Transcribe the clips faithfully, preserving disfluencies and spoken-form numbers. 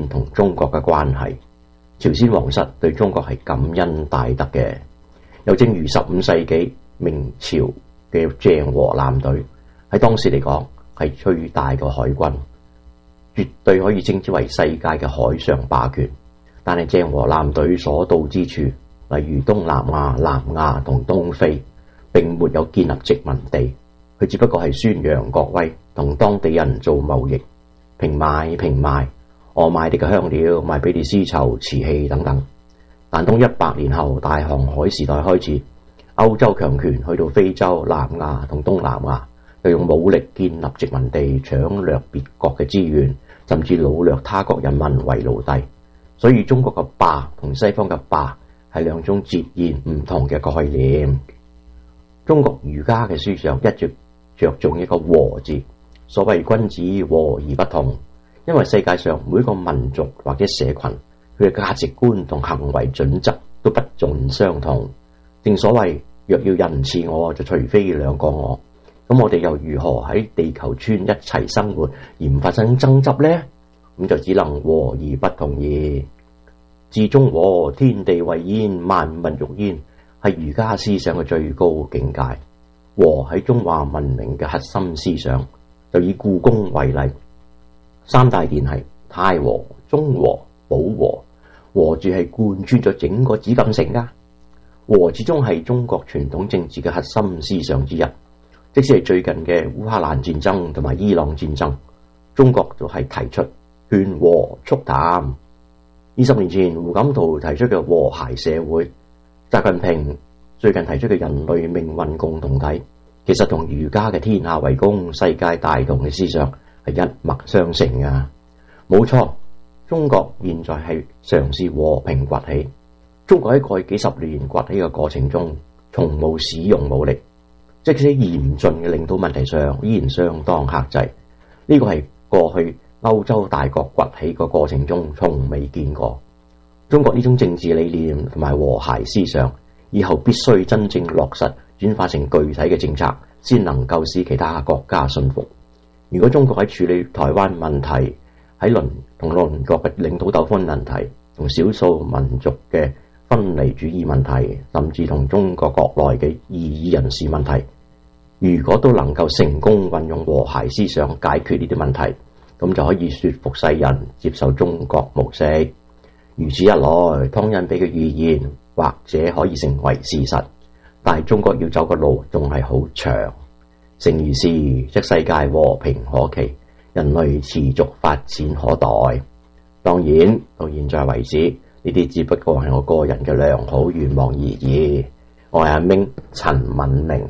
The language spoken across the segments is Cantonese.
鮮同中國嘅關係。朝鮮皇室對中國係感恩戴德嘅，又正如十五世紀明朝嘅鄭和艦隊喺當時嚟講係最大嘅海軍，絕對可以稱之為世界嘅海上霸權。但係鄭和艦隊所到之處，例如東南亞、南亞同東非，並沒有建立殖民地，佢只不過係宣揚國威，同當地人做貿易，平賣平賣。我買你嘅香料，賣俾你絲綢、瓷器等等。但當一百年後大航海時代開始，歐洲強權去到非洲、南亞同東南亞，又用武力建立殖民地，搶掠別國嘅資源，甚至擄掠他國人民為奴隸。所以中國嘅霸同西方嘅霸係兩種截然唔同嘅概念。中國儒家嘅思想一直着重一個和字，所謂君子和而不同。因為世界上每個民族或者社群，佢嘅價值觀同行為準則都不盡相同。正所謂若要人似我，就除非兩個我。咁我哋又如何喺地球村一齊生活而唔發生爭執呢？咁就只能和而不同矣。至中和，天地為焉，萬物欲焉，係儒家思想嘅最高境界。和喺中華文明嘅核心思想。就以故宮為例，三大殿係太和、中和、保和，和字係貫穿咗整個紫禁城噶。和始終係中國傳統政治嘅核心思想之一。即使係最近嘅烏克蘭戰爭同埋伊朗戰爭，中國就係提出勸和促談。二十年前胡錦濤提出嘅和諧社會，習近平最近提出嘅人類命運共同體，其實同儒家嘅天下為公、世界大同嘅思想係一脈相承㗎。冇錯，中國現在係嘗試和平崛起。中國喺過去幾十年崛起嘅過程中，從冇使用武力，即使嚴峻嘅領土問題上依然相當克制。呢個係過去歐洲大國崛起嘅過程中從未見過。中國呢種政治理念同埋和諧思想，以後必須真正落實，轉化成具體嘅政策，先能夠使其他國家信服。如果中國喺處理台灣問題，喺鄰同鄰國嘅領土糾紛問題，同少數民族嘅分離主義問題，甚至同中國國內嘅異議人士問題，如果都能夠成功運用和諧思想解決呢啲問題，咁就可以說服世人接受中國模式。如此一來，湯因比嘅預言或者可以成為事實。但係中國要走嘅路仲係好長。誠如是，則世界和平可期，人類持續發展可待。當然，到現在為止，呢啲只不過係我個人嘅良好願望而已。我係阿明陳敏明。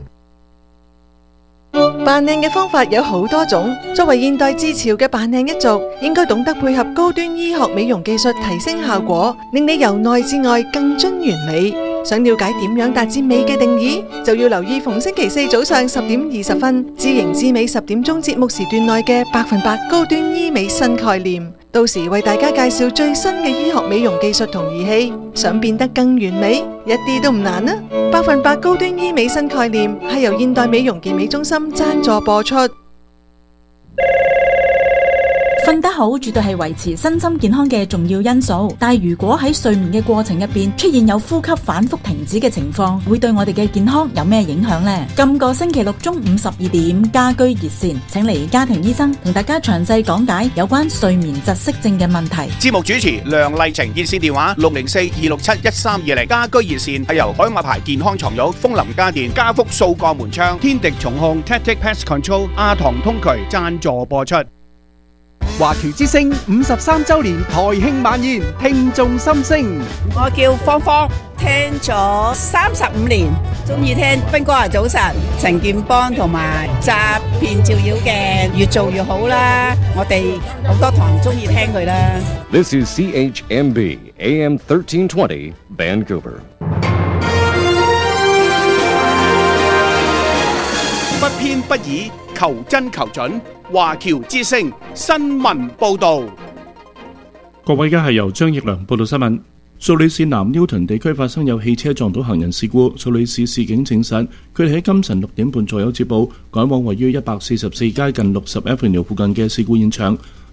扮靚嘅方法有好多種，作為現代至潮嘅扮靚一族，應該懂得配合高端醫學美容技術提升效果，令你由內至外更臻完美。想了解點樣達至美嘅定義，就要留意逢星期四早上十點二十分，知型知美十點鐘節目時段內嘅百分百高端醫美新概念。到時為大家介紹最新嘅醫學美容技術同儀器，想變得更完美，一啲都唔難啊！百分百高端醫美新概念係由現代美容健美中心贊助播出。 瞓得好絕對係維持身心健康嘅重要因素，但係如果喺睡眠嘅過程入邊出現有呼吸反覆停止嘅情況，會對我哋嘅健康有咩影響呢？今個星期六中午十二點，家居熱線請嚟家庭醫生同大家詳細講解有關睡眠窒息症嘅問題。 節目主持梁麗晴，熱線電話六零四二六七一三二零。家居熱線係由海馬牌健康床褥、楓林家電、家福數個門窗、天敵重控、Tactic Pest Control、阿唐通渠贊助播出。 華僑之聲五十三周年台慶晚宴，聽眾心聲。 我叫芳芳，聽咗三十五年，中意聽斌哥啊早晨、陳建邦同埋詐騙照妖嘅，越做越好啦。我哋好多堂中意聽佢啦。 This is C H M B A M thirteen twenty Vancouver。 不偏不倚，求真求準。華僑之聲新聞報道。 各位，而家係由張奕良報道新聞。蘇里市南 Newton 地區發生有汽車撞到行人事故，蘇里市市警證實，佢哋喺今晨六點半左右接報，趕往位於一百四十四街近六十 Avenue 附近嘅事故現場。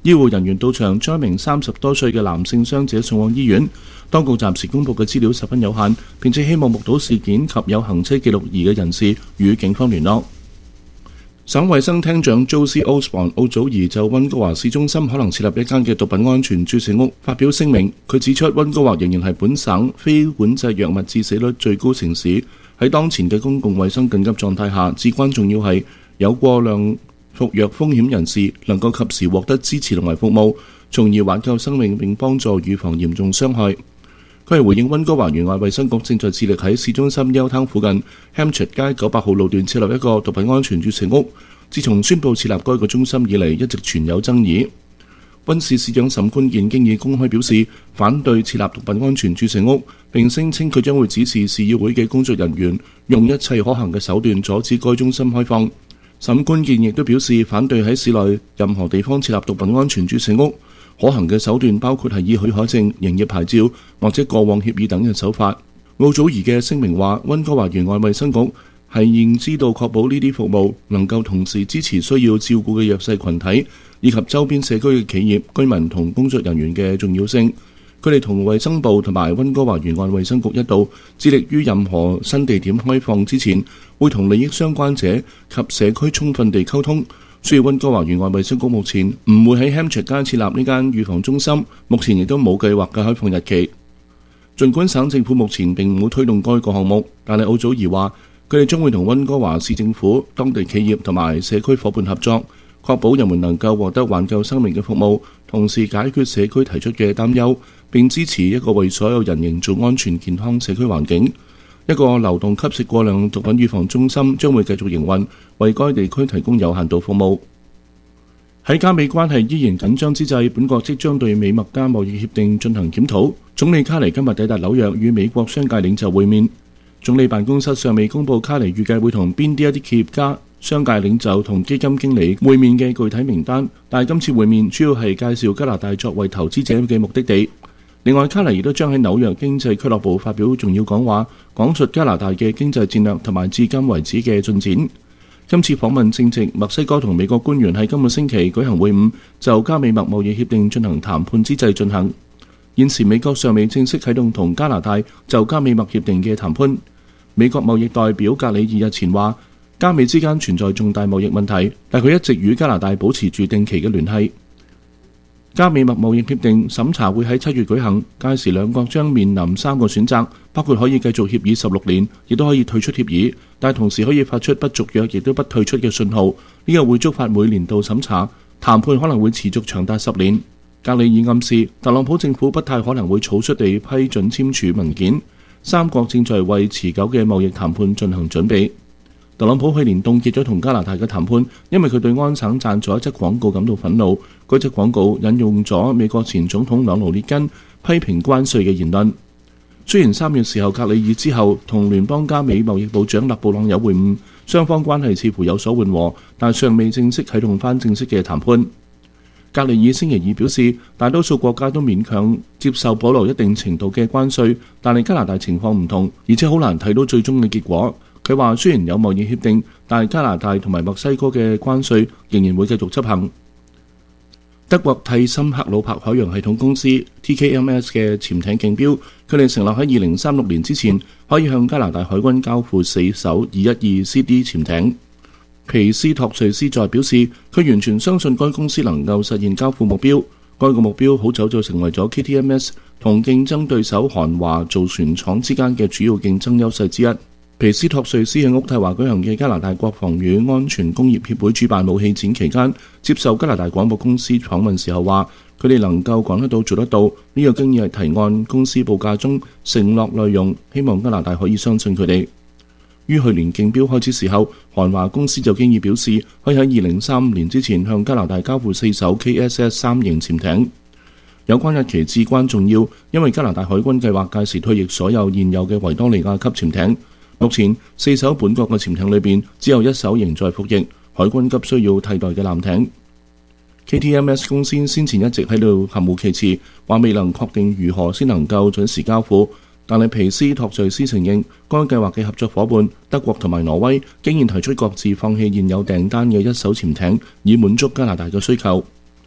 醫護人員到場將一名三十多歲嘅男性傷者送往醫院。當局暫時公佈嘅資料十分有限，並且希望目睹事件及有行車記錄儀嘅人士與警方聯絡。省衛生廳長 Josie Osborne 奧祖兒就溫哥華市中心可能設立一間嘅毒品安全注射屋發表聲明。佢指出，溫哥華仍然係本省非管制藥物致死率最高城市。喺當前嘅公共衛生緊急狀態下，至關重要係有過量服藥風險人士能夠及時獲得支持同埋服務，從而挽救生命並幫助預防嚴重傷害。佢係回應溫哥華園外衛生局正在致力喺市中心休灘附近 Hampshire 街九百號路段設立一個毒品安全注射屋。自從宣布設立該個中心以嚟，一直存有爭議。溫市市長沈冠健經已公開表示反對設立毒品安全注射屋，並聲稱佢將會指示市議會嘅工作人員用一切可行嘅手段阻止該中心開放。沈冠健亦都表示反對喺市內任何地方設立毒品安全注射屋。可行嘅手段包括係以許可證、營業牌照或者過往協議等嘅手法。奧祖兒嘅聲明話，溫哥華園外衛生局係認知到確保呢啲服務能夠同時支持需要照顧嘅弱勢群體，以及周邊社區嘅企業、居民同工作人員嘅重要性。佢哋同衛生部同埋溫哥華園外衛生局一道，致力於任何新地點開放之前，會同利益相關者及社區充分地溝通。所以溫哥華園外衛生局目前唔會喺 Hampshire 街設立呢間預防中心，目前亦都冇計劃嘅開放日期。儘管省政府目前並唔會推動該個項目，但係奧祖兒話佢哋將會同溫哥華市政府、當地企業同埋社區夥伴合作，確保人們能夠獲得挽救生命嘅服務，同時解決社區提出嘅擔憂，並支持一個為所有人營造安全健康社區環境。一個流動吸食過量毒品預防中心將會繼續營運，為該地區提供有限度服務。喺加美關係依然緊張之際，本國即將對美墨加貿易協定進行檢討。總理卡尼今日抵達紐約與美國商界領袖會面。總理辦公室尚未公佈卡尼預計會同邊啲一啲企業家、商界領袖同基金經理會面嘅具體名單，但係今次會面主要係介紹加拿大作為投資者嘅目的地。另外，卡尼亦都將喺紐約經濟俱樂部發表重要講話，講述加拿大嘅經濟戰略同埋至今為止嘅進展。今次訪問正值墨西哥同美國官員喺今個星期舉行會晤，就加美墨貿易協定進行談判之際進行。現時美國尚未正式啟動同加拿大就加美墨協定嘅談判。美國貿易代表格里爾日前話，加美之間存在重大貿易問題，但佢一直與加拿大保持住定期嘅聯繫。加美墨貿易協定審查會喺七月舉行，屆時兩國將面臨三個選擇，包括可以繼續協議十六年，亦都可以退出協議，但同時可以發出不續約亦都不退出嘅信號。呢個會觸發每年度審查，談判可能會持續長達十年。格里爾暗示，特朗普政府不太可能會草率地批准簽署文件。三國正在為持久嘅貿易談判進行準備。特朗普去年凍結咗同加拿大嘅談判，因為佢對安省贊助一則廣告感到憤怒。嗰則廣告引用咗美國前總統朗奴列根批評關稅嘅言論。雖然三月時候格里爾之後同聯邦加美貿易部長勒布朗有會晤，雙方關係似乎有所緩和，但尚未正式啟動翻正式嘅談判。格里爾星期二表示，大多數國家都勉強接受保留一定程度嘅關稅，但係加拿大情況唔同，而且好難睇到最終嘅結果。佢話雖然有貿易協定，但係加拿大同埋墨西哥嘅關稅仍然會繼續執行。德國蒂森克魯柏海洋系統公司 T K M S 嘅潛艇競標，佢哋承諾喺二零三六年之前可以向加拿大海軍交付四艘二一二 C D 潛艇。皮斯托瑞斯再表示，佢完全相信該公司能夠實現交付目標。該個目標好早就成為咗 K T M S 同競爭對手韓華造船廠之間嘅主要競爭優勢之一。皮斯托瑞斯喺渥太華舉行嘅加拿大國防與安全工業協會主辦武器展期間，接受加拿大廣播公司訪問時候話，佢哋能夠講得到做得到，呢、這個經已係提案公司報價中承諾內容，希望加拿大可以相信佢哋。於去年競標開始時候，韓華公司就經已表示可以喺二零三五年之前向加拿大交付四艘 K S S 三型潛艇。有關日期至關重要，因為加拿大海軍計劃屆時退役所有現有嘅維多利亞級潛艇。目前四艘本國嘅潛艇裏邊，只有一艘仍在服役，海軍急需要替代嘅艦艇。K T M S 公司先前一直喺度含糊其辭，話未能確定如何先能夠準時交付。但係皮斯托瑞斯承認，該計劃嘅合作伙伴德國同埋挪威竟然提出各自放棄現有訂單嘅一艘潛艇，以滿足加拿大嘅需求。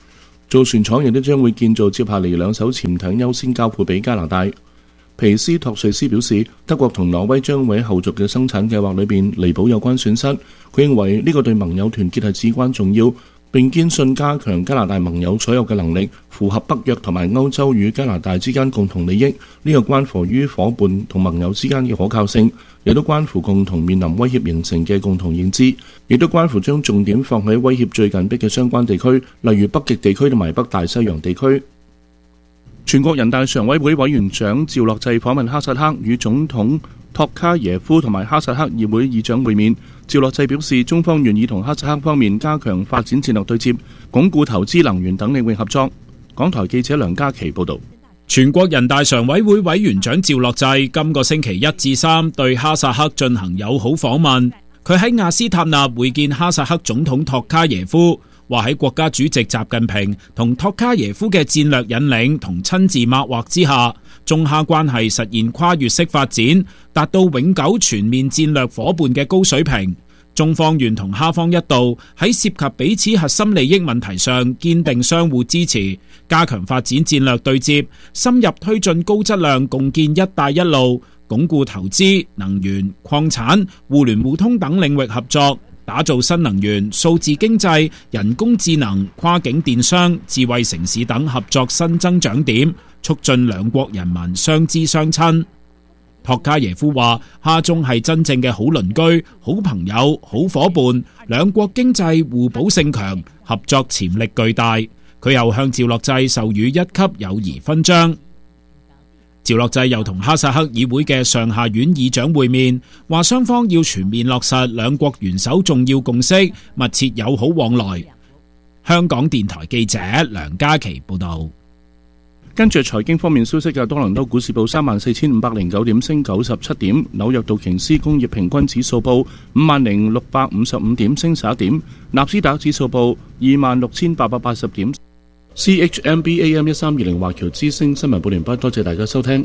造船廠亦都將會建造接下嚟兩艘潛艇優先交配俾加拿大。皮斯托瑞斯表示，德國同挪威將會喺後續嘅生產計劃裏邊彌補有關損失。佢認為呢個對盟友團結係至關重要，並堅信加強加拿大盟友所有嘅能力，符合北約同埋歐洲與加拿大之間共同利益。呢個關乎於伙伴同盟友之間嘅可靠性，亦都關乎共同面臨威脅形成嘅共同認知，亦都關乎將重點放喺威脅最緊迫嘅相關地區，例如北極地區同埋北大西洋地區。全國人大常委會委員長趙樂際訪問哈薩克，與總統托卡耶夫同埋哈薩克議會議長會面。趙樂際表示，中方願意同哈薩克方面加強發展戰略對接，鞏固投資、能源等領域合作。港台記者梁嘉琪報導。 全國人大常委會委員長趙樂際今個星期一至三對哈薩克進行友好訪問。佢喺亞斯塔納會見哈薩克總統托卡耶夫，話喺國家主席習近平同托卡耶夫嘅戰略引領同親自擘劃之下，中哈關係實現跨越式發展，達到永久全面戰略夥伴嘅高水平。中方願同哈方一道喺涉及彼此核心利益問題上堅定相互支持，加強發展戰略對接，深入推進高質量共建一帶一路，鞏固投資、能源、礦產、互聯互通等領域合作，打造新能源、數字經濟、人工智能、跨境電商、智慧城市等合作新增長點，促進兩國人民相知相親。托卡耶夫話，哈中係真正嘅好鄰居、好朋友、好伙伴，兩國經濟互補性強，合作潛力巨大。佢又向趙樂際授予一級友誼勳章。趙樂際又同哈薩克議會嘅上下院議長會面，話雙方要全面落實兩國元首重要共識，密切友好往來。香港電台記者梁嘉琪報道。 跟住財經方面消息嘅，多倫多股市報三萬四千五百零九點，升九十七點；紐約道瓊斯工業平均指數報五萬零六百五十五點，升十一點；納斯達克指數報二萬六千八百八十點。C H M B A M 一三二零華僑之聲新聞報完畢，多謝大家收聽。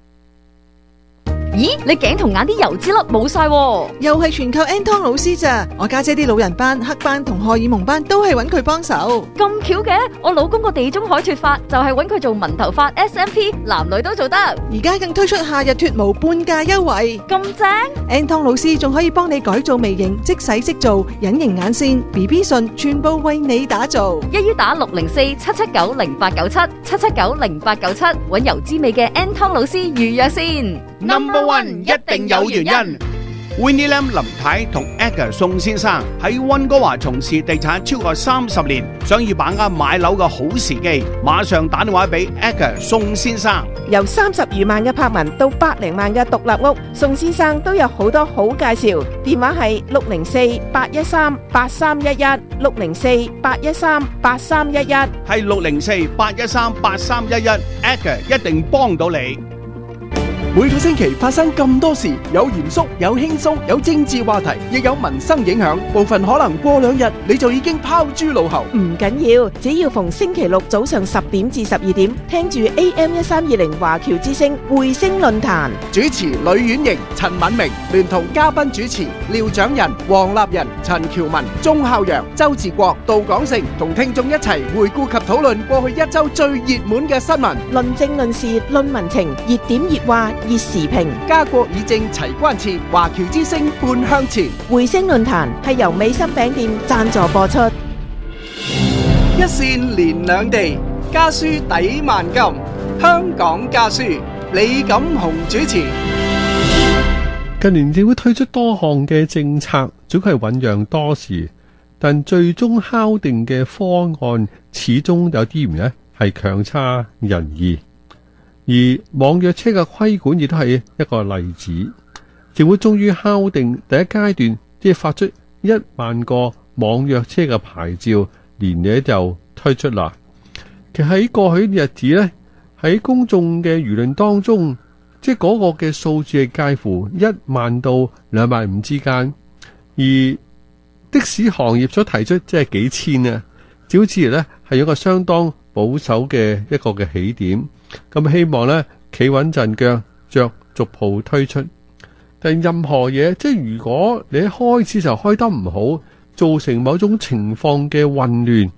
咦，你頸同眼啲油脂粒冇晒喎， 又係全靠 Anton 老師咋？我家姐啲老人斑、黑斑同荷爾蒙斑都係揾佢幫手。 咁巧嘅，我老公個地中海脫髮就係揾佢做紋頭髮 S M P， 男女都做得。 而家更推出夏日脫毛半價優惠， 咁正 ！Anton 老師仲可以幫你改造微型，即洗即做，隱形眼線、B B 唇，全部為你打造。 一於打六零四七七九零八九七七七九零八九七，揾油脂味嘅 Anton 老師預約先。 Number One 一定有原因。Winnie Lam 林太同 Edgar 宋先生喺溫哥華從事地產超過三十年，想要把握買樓嘅好時機，馬上打電話俾 Edgar 宋先生。 由三十餘萬嘅柏文到百零萬嘅獨立屋，宋先生都有好多好介紹。電話係六零四八一三八三一一，六零四八一三八三一一， 係六零四八一三八三一一 ，Edgar 一定幫到你。 每個星期發生咁多事，有嚴肅，有輕鬆，有政治話題，亦有民生影響。部分可能過兩日你就已經拋諸腦後。 唔緊要，只要逢星期六早上十點至十二點，聽住 A M 一三二零華僑之聲匯聲論壇， 主持呂婉瑩、陳敏明，聯同嘉賓主持廖長仁、黃立仁、陳喬文、鐘孝陽、周志國、杜廣成，同聽眾一齊回顧及討論過去一周最熱門嘅新聞， 論政論事論民情，熱點熱話熱時評， 家國議政齊關切，華僑之聲半向前。 匯聲論壇係由美心餅店贊助播出。 一線連兩地，家書抵萬金。香港家書，李錦雄主持。 近年政府推出多項嘅政策，總係醞釀多時，但最終敲定嘅方案始終有啲唔呢係強差人意。而網約車嘅規管亦都係一個例子，政府終於敲定第一階段，即係發出一萬個網約車嘅牌照，年內就推出啦。其實喺過去日子呢，喺公眾嘅輿論當中，即係嗰個嘅數字係介乎一萬到兩萬五之間，而的士行業所提出即係幾千啊，照之呢係有一個相當保守嘅一個嘅起點。咁希望呢企穩陣腳，着逐步推出。但任何嘢，即係如果你一開始就開得唔好，造成某種情況嘅混亂，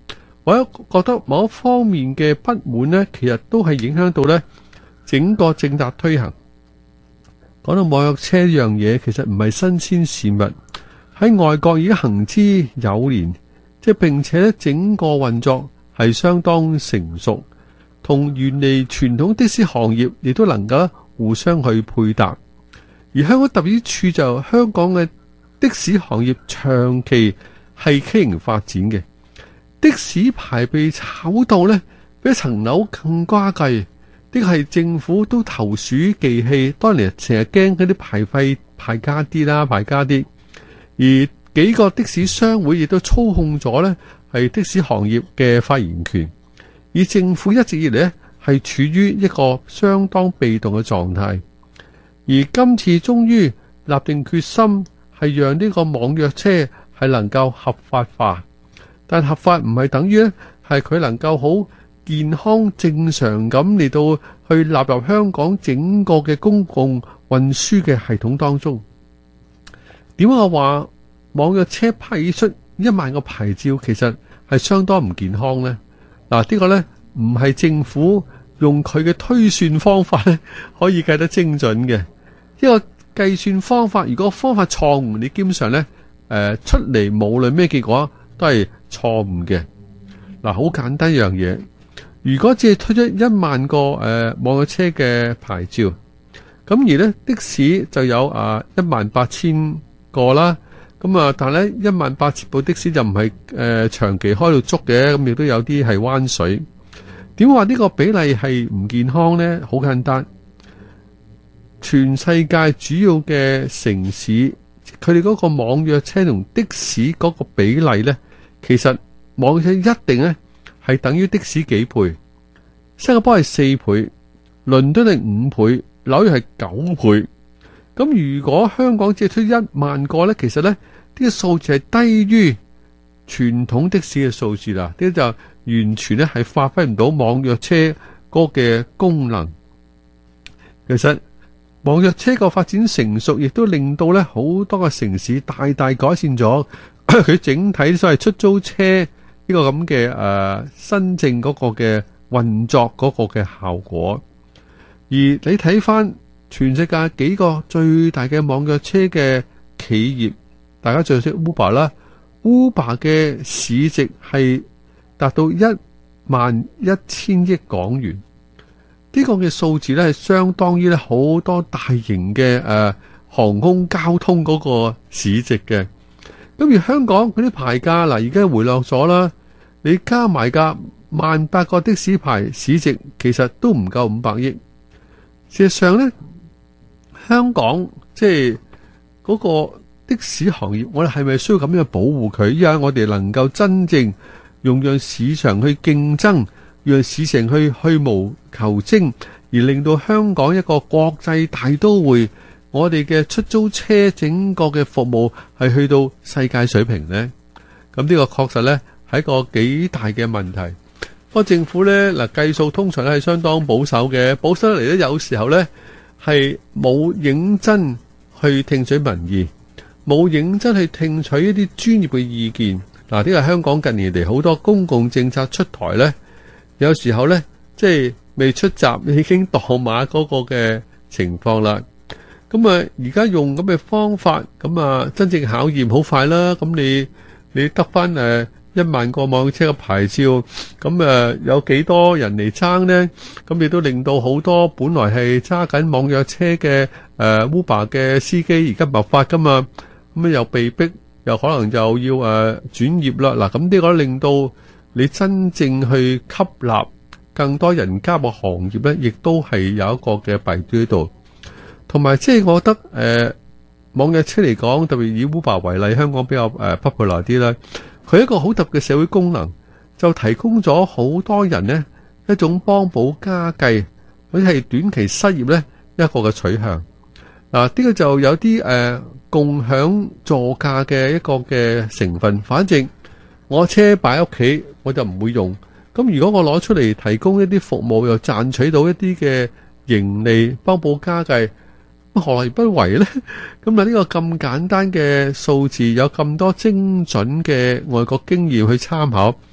或者覺得某一方面嘅不滿呢，其實都係影響到呢整個政策推行。講到網約車呢樣嘢，其實唔係新鮮事物，喺外國已經行之有年，即係並且咧整個運作係相當成熟，同原嚟傳統的士行業亦都能夠互相去配搭。而香港特別之處就香港嘅的士行業長期係畸形發展嘅，的士牌被炒到呢比一層樓更加貴。呢個係政府都投鼠忌器，當年成日驚嗰啲牌費牌加啲啦，牌加啲。而幾個的士商會亦都操控咗呢係的士行業嘅發言權，而政府一直以嚟呢係處於一個相當被動嘅狀態。而今次終於立定決心，係讓呢個網約車係能夠合法化，但合法唔係等於呢係佢能夠好健康正常咁嚟到去納入香港整個嘅公共運輸嘅系統當中。點解我話網約車批出一萬個牌照其實係相當唔健康呢？嗱，呢個呢唔係政府用佢嘅推算方法咧可以計得精準嘅。一個計算方法，如果方法錯誤，你基本上呢誒、呃、出嚟無論咩結果都係錯誤嘅。嗱，好簡單一樣嘢。如果只係推出一萬個誒網約車嘅牌照，咁而咧的士就有啊一萬八千個啦，咁啊但係咧一萬八千部的士就唔係誒長期開到足嘅，咁亦都有啲係彎水。點話呢個比例係唔健康呢？好簡單，全世界主要嘅城市，佢哋嗰個網約車同的士嗰個比例咧，其實網約車一定咧。係等於的士幾倍，新加坡係四倍，倫敦係五倍，紐約係九倍。咁如果香港只係推一萬個咧，其實咧呢個數字係低於傳統的士嘅數字啦，呢就完全咧係發揮唔到網約車嗰嘅功能。其實網約車個發展成熟，亦都令到咧好多個城市大大改善咗佢整體所謂出租車。呢個咁嘅誒新政嗰個嘅運作嗰個嘅效果，而你睇翻全世界幾個最大嘅網約車嘅企業，大家最識 Uber 啦 ，Uber 嘅市值係達到一萬一千億港元，呢個嘅數字咧係相當於咧好多大型嘅誒航空交通嗰個市值嘅。咁而香港嗰啲牌價嗱，而家回落咗啦。你加埋價萬八個的士牌市值，其實都唔夠五百億。事實上咧，香港即係嗰個的士行業，我哋係咪需要咁樣保護佢？因為我哋能夠真正用讓市場去競爭，讓市場去去無求精，而令到香港一個國際大都會。我哋嘅出租車整個嘅服務係去到世界水平呢？咁呢個確實呢係一個幾大嘅問題。不過政府呢嗱計數通常係相當保守嘅，保守得嚟呢有時候呢係冇認真去聽取民意，冇認真去聽取一啲專業嘅意見。嗱，呢個係香港近年嚟好多公共政策出台呢，有時候呢即係未出閘已經墮馬嗰個嘅情況啦。咁啊，而家用咁嘅方法，咁啊，真正考驗好快啦。咁你你得翻誒一萬個網約車嘅牌照，咁誒有幾多人嚟爭呢？咁亦都令到好多本來係揸緊網約車嘅誒 Uber 嘅司機，而家違法噶嘛，咁啊又被逼，又可能就要誒轉業啦。嗱，咁呢個令到你真正去吸納更多人加入行業咧，亦都係有一個嘅弊端喺度。同埋，即係我覺得誒、呃，網約車嚟講，特別以 Uber 為例，香港比較誒 popular 啲啦。佢一個好特別嘅社會功能，就提供咗好多人呢一種幫補家計，或者係短期失業呢一個嘅取向。嗱、啊，呢、這個就有啲誒、呃、共享座駕嘅一個嘅成分。反正我車擺喺屋企，我就唔會用。咁如果我攞出嚟提供一啲服務，又賺取到一啲嘅盈利，幫補家計。何樂而不為呢？咁啊，呢個咁簡單嘅數字，有咁多精準嘅外國經驗去參考，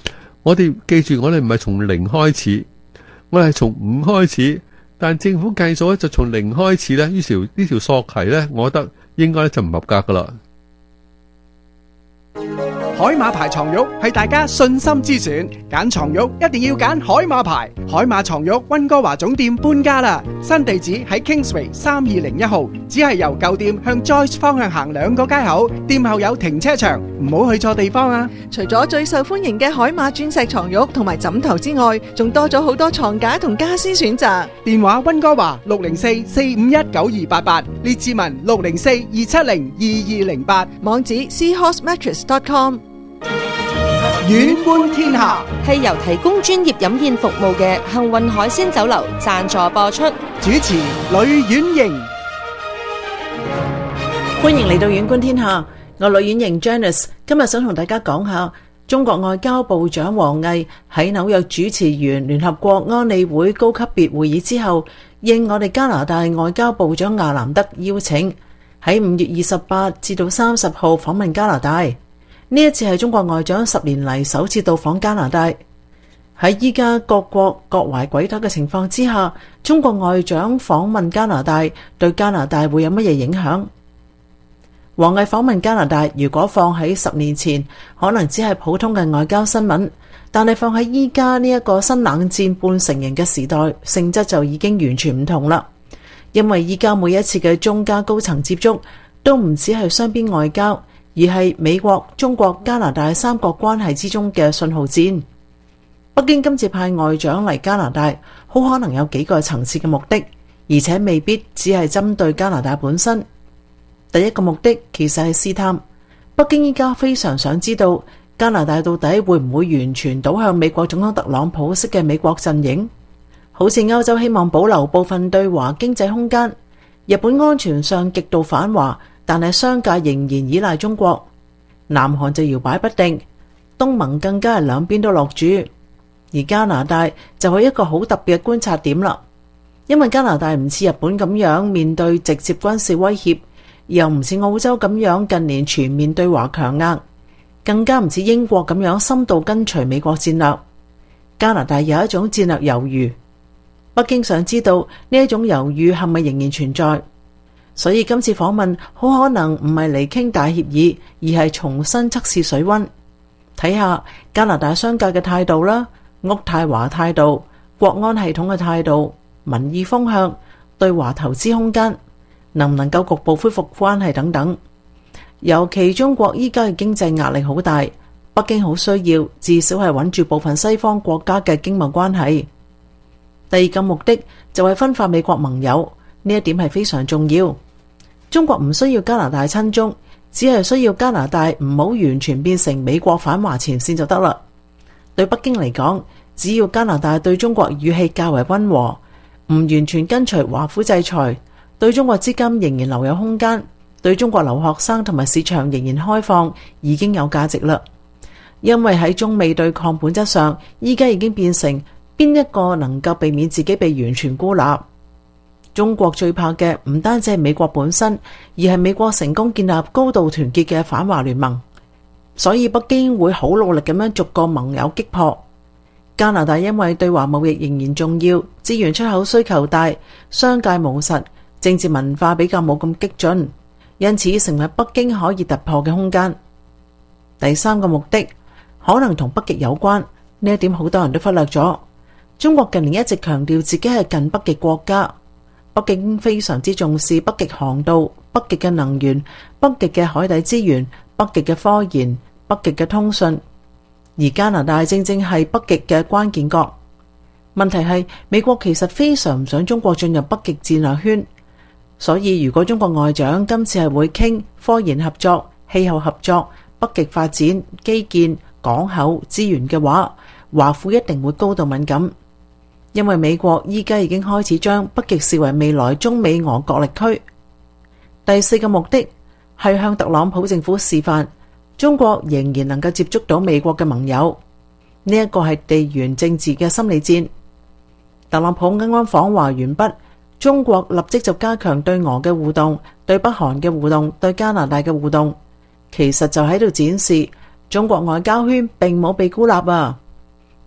我哋記住，我哋唔係從零開始，我哋係從五開始，但政府計數咧就從零開始咧，於是呢條數學題咧，我覺得應該就唔合格噶啦。 海馬牌床褥係大家信心之選，揀床褥一定要揀海馬牌。海馬床褥溫哥華總店搬家啦，新地址喺 Kingsway 三二零一號，只係由舊店向 Joyce 方向行兩個街口，店後有停車場，唔好去錯地方啊！ 除咗最受歡迎嘅海馬鑽石床褥同埋枕頭之外，仲多咗好多床架同家私選擇。 電話溫哥華六零四四五一九二八八，列治文六零四二七零二二零八， 網址 seahorse mattress dot com。 遠觀天下係由提供專業飲宴服務嘅幸運海鮮酒樓贊助播出。 主持呂婉瑩。 歡迎嚟到遠觀天下，我呂婉瑩 Janice 今日想同大家講下中國外交部長王毅喺紐約主持完聯合國安理會高級別會議之後，應我哋加拿大外交部長亞南德邀請，喺五月二十八至到三十號訪問加拿大。呢一次係中國外長十年嚟首次到訪加拿大。喺依家各國各懷鬼胎嘅情況之下，中國外長訪問加拿大對加拿大會有乜嘢影響？王毅訪問加拿大，如果放喺十年前，可能只係普通嘅外交新聞，但係放喺依家呢一個新冷戰半成型嘅時代，性質就已經完全唔同啦。因為依家每一次嘅中加高層接觸，都唔只係雙邊外交，而係美國、中國、加拿大三國關係之中嘅信號戰。北京今次派外長嚟加拿大，好可能有幾個層次嘅目的，而且未必只係針對加拿大本身。第一個目的其實係試探，北京依家非常想知道加拿大到底會唔會完全倒向美國總統特朗普式嘅美國陣營，好似歐洲希望保留部分對華經濟空間，日本安全上極度反華，但係商界仍然依賴中國，南韓就搖擺不定，東盟更加係兩邊都落注，而加拿大就係一個好特別嘅觀察點啦。因為加拿大唔似日本咁樣面對直接軍事威脅，又唔似澳洲咁樣近年全面對華強硬，更加唔似英國咁樣深度跟隨美國戰略。加拿大有一種戰略猶豫，北京想知道呢一種猶豫係咪仍然存在。所以今次訪問好可能唔係嚟傾大協議，而係重新測試水溫，睇下加拿大商界嘅態度啦，渥太華態度、國安系統嘅態度、民意風向、對華投資空間，能唔能夠局部恢復關係等等。尤其中國依家嘅經濟壓力好大，北京好需要至少係穩住部分西方國家嘅經貿關係。第二個目的就係分化美國盟友，呢一點係非常重要。中國唔需要加拿大親中，只係需要加拿大唔好完全變成美國反華前線就得啦。對北京嚟講，只要加拿大對中國語氣較為溫和，唔完全跟隨華府制裁，對中國資金仍然留有空間，對中國留學生同埋市場仍然開放，已經有價值啦。因為喺中美對抗本質上，依家已經變成邊一個能夠避免自己被完全孤立。中國最怕嘅唔單止係美國本身，而係美國成功建立高度團結嘅反華聯盟。所以北京會好努力咁樣逐個盟友擊破。加拿大因為對華貿易仍然重要，資源出口需求大，商界務實，政治文化比較冇咁激進，因此成為北京可以突破嘅空間。第三個目的可能同北極有關，呢一點好多人都忽略咗。中國近年一直強調自己係近北極國家，北京非常之重視北極航道、北極嘅能源、北極嘅海底資源、北極嘅科研、北極嘅通訊，而加拿大正正係北極嘅關鍵國。問題係美國其實非常唔想中國進入北極戰略圈，所以如果中國外長今次係會傾科研合作、氣候合作、北極發展、基建、港口、資源嘅話，華府一定會高度敏感。因為美國依家已經開始將北極視為未來中美俄角力區。第四個目的係向特朗普政府示範，中國仍然能夠接觸到美國嘅盟友。呢一個係地緣政治嘅心理戰。特朗普啱啱訪華完畢，中國立即就加強對俄嘅互動、對北韓嘅互動、對加拿大嘅互動，其實就喺度展示中國外交圈並冇被孤立啊！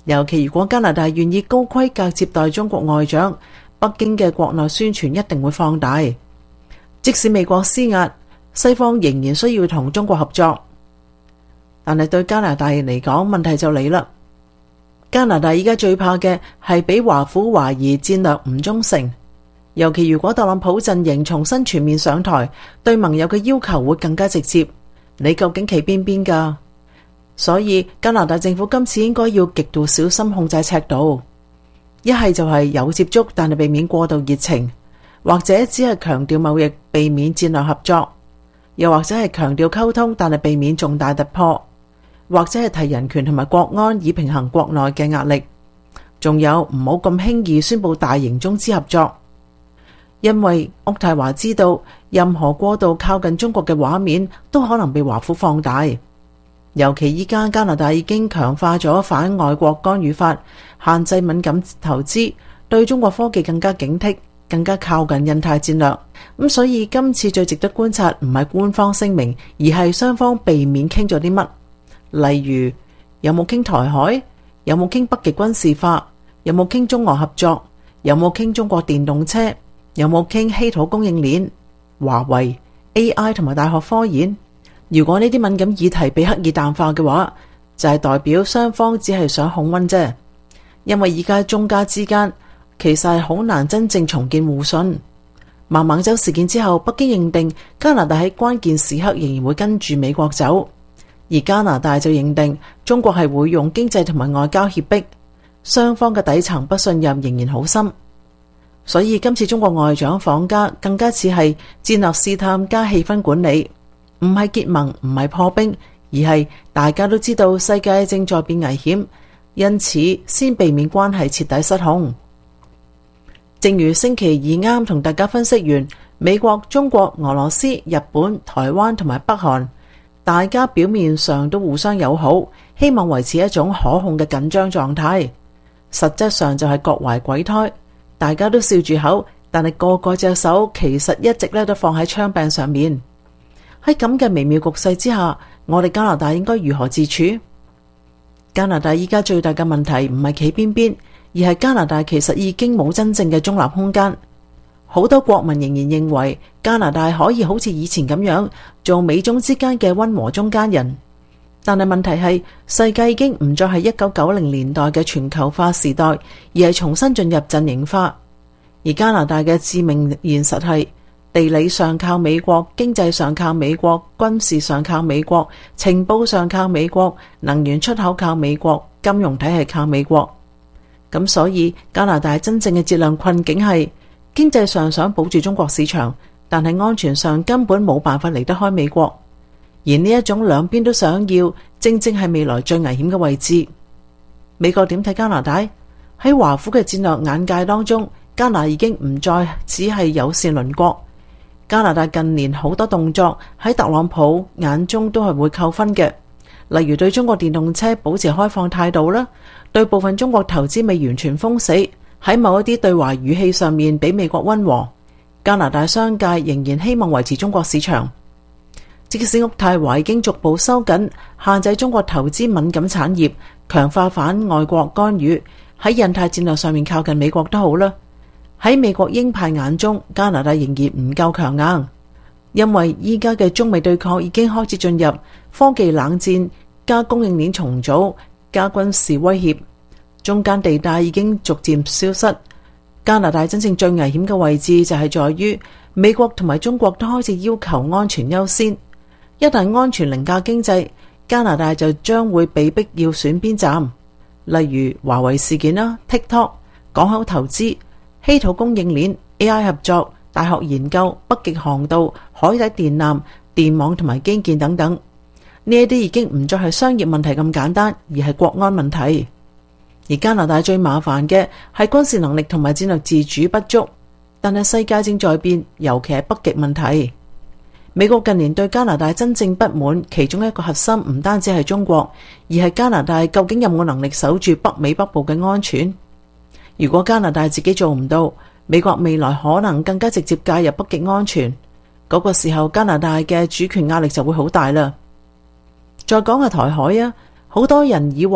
尤其如果加拿大願意高規格接待中國外長，北京嘅國內宣傳一定會放大。即使美國施壓，西方仍然需要同中國合作。但係對加拿大人嚟講，問題就嚟啦。加拿大依家最怕嘅係俾華府懷疑戰略唔忠誠，尤其如果特朗普陣營重新全面上台，對盟友嘅要求會更加直接。你究竟企邊邊㗎？所以加拿大政府今次應該要極度小心控制尺度，一係就係有接觸，但係避免過度熱情，或者只係強調貿易，避免戰略合作，又或者係強調溝通，但係避免重大突破，或者係提人權同埋國安以平衡國內嘅壓力。仲有唔好咁輕易宣布大型中資合作，因為渥太華知道任何過度靠近中國嘅畫面都可能被華府放大。尤其依家加拿大已經強化咗反外國干預法，限制敏感投資，對中國科技更加警惕，更加靠近印太戰略。咁所以今次最值得觀察唔係官方聲明，而係雙方避免傾咗啲乜。例如有冇傾台海，有冇傾北極軍事化，有冇傾中俄合作，有冇傾中國電動車，有冇傾稀土供應鏈、華為、A I 同埋大學科研。如果呢啲敏感議題被刻意淡化嘅話，就係代表雙方只係想控溫啫。因為而家中加之間其實係好難真正重建互信。孟晚舟事件之後，北京認定加拿大喺關鍵時刻仍然會跟住美國走，而加拿大就認定中國係會用經濟同埋外交脅迫，雙方嘅底層不信任仍然好深。所以今次中國外長訪加更加似係戰略試探加氣氛管理，唔係結盟，唔係破冰，而係大家都知道世界正在變危險，因此先避免關係徹底失控。正如星期二啱同大家分析完，美國、中國、俄羅斯、日本、台灣同埋北韓，大家表面上都互相友好，希望維持一種可控嘅緊張狀態，實質上就係各懷鬼胎，大家都笑住口，但係個個隻手其實一直咧都放喺槍柄上面。喺咁嘅微妙局勢之下，我哋加拿大應該如何自處？加拿大依家最大嘅問題唔係企邊邊，而係加拿大其實已經冇真正嘅中立空間。好多國民仍然認為加拿大可以好似以前咁樣做美中之間嘅溫和中間人，但係問題係世界已經唔再係一九九零年代嘅全球化時代，而係重新進入陣營化。而加拿大嘅致命現實係地理上靠美國，經濟上靠美國，軍事上靠美國，情報上靠美國，能源出口靠美國，金融體系靠美國。咁所以加拿大真正嘅質量困境係經濟上想保住中國市場，但係安全上根本冇辦法離得開美國。而呢一種兩邊都想要，正正係未來最危險嘅位置。美國點睇加拿大？喺華府嘅戰略眼界當中，加拿大已經唔再只係友善鄰國。加拿大近年好多動作喺特朗普眼中都係會扣分嘅，例如對中國電動車保持開放態度啦，對部分中國投資未完全封死，喺某一啲對華語氣上面比美國溫和。加拿大商界仍然希望維持中國市場，即使渥太華已經逐步收緊限制中國投資敏感產業，強化反外國干預，喺印太戰略上面靠近美國都好啦。喺美國鷹派眼中，加拿大仍然唔夠強硬，因為依家嘅中美對抗已經開始進入科技冷戰加供應鏈重組加軍事威脅，中間地帶已經逐漸消失。加拿大真正最危險嘅位置就係在於美國同埋中國都開始要求安全優先，一旦安全凌駕經濟，加拿大就將會被逼要選邊站，例如華為事件啦、TikTok、港口投資、稀土供應鏈、A I 合作、大學研究、北極航道、海底電纜、電網同埋基建等等，呢一啲已經唔再係商業問題咁簡單，而係國安問題。而加拿大最麻煩嘅係軍事能力同埋戰略自主不足，但係世界正在變，尤其係北極問題。美國近年對加拿大真正不滿，其中一個核心唔單止係中國，而係加拿大究竟有冇能力守住北美北部嘅安全。如果加拿大自己做唔到，美國未來可能更加直接介入北極安全，嗰個時候加拿大嘅主權壓力就會好大啦。再講下台海啊，好多人以為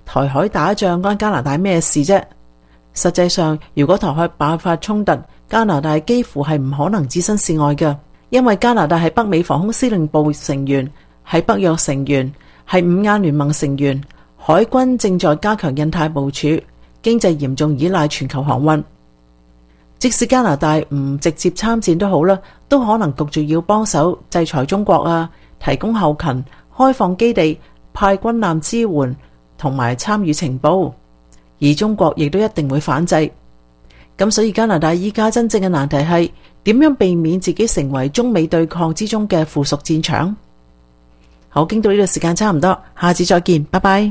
台海打仗關加拿大咩事啫？實際上，如果台海爆發衝突，加拿大幾乎係唔可能置身事外嘅，因為加拿大係北美防空司令部成員，係北約成員，係五眼聯盟成員，海軍正在加強印太部署，經濟嚴重依賴全球航運。即使加拿大唔直接參戰都好啦，都可能焗住要幫手制裁中國啊，提供後勤、開放基地、派軍艦支援同埋參與情報，而中國亦都一定會反制。咁所以加拿大依家真正嘅難題係點樣避免自己成為中美對抗之中嘅附屬戰場。好，經到呢度時間差唔多，下次再見，拜拜。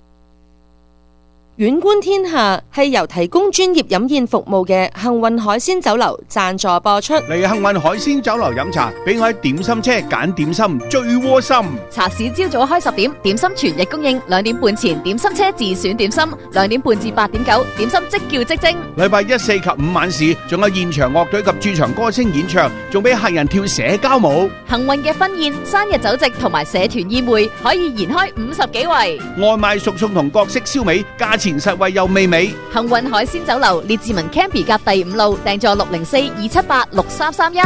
遠觀天下係由提供專業飲宴服務嘅幸運海鮮酒樓贊助播出。 嚟幸運海鮮酒樓飲茶，俾我喺點心車揀點心最窩心。 茶市朝早開十點，點心全日供應。兩點半前點心車自選點心，兩點半至八點九，點心即叫即蒸。 禮拜一、四及五晚市，仲有現場樂隊及駐場歌星演唱，仲俾客人跳社交舞。 幸運嘅婚宴、生日酒席同埋社團宴會可以延開五十幾圍。 外賣熟餸同各式燒味，價錢實惠又美味。 幸運海鮮酒樓列治文 Campy 甲第五路，訂座六零四二七八六三三一。